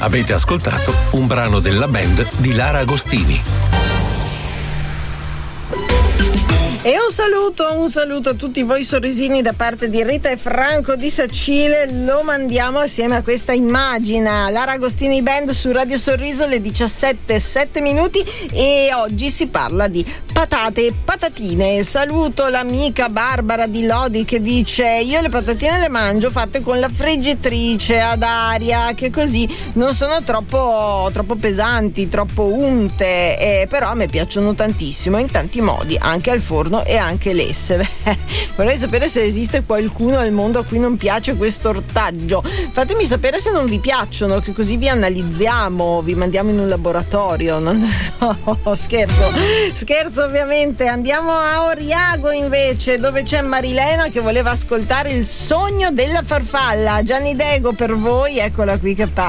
Avete ascoltato un brano della band di Lara Agostini. E un saluto a tutti voi sorrisini da parte di Rita e Franco di Sacile. Lo mandiamo assieme a questa immagina. Lara Agostini Band su Radio Sorriso, le 17:07 e oggi si parla di patate e patatine. Saluto l'amica Barbara di Lodi che dice: io le patatine le mangio fatte con la friggitrice ad aria, che così non sono troppo pesanti, troppo unte, però a me piacciono tantissimo in tanti modi, anche al forno e anche lesse. Vorrei sapere se esiste qualcuno al mondo a cui non piace questo ortaggio. Fatemi sapere se non vi piacciono, che così vi analizziamo, vi mandiamo in un laboratorio, non lo so. Scherzo ovviamente. Andiamo a Oriago invece, dove c'è Marilena che voleva ascoltare Il sogno della farfalla. Gianni Dego per voi, eccola qui che parla.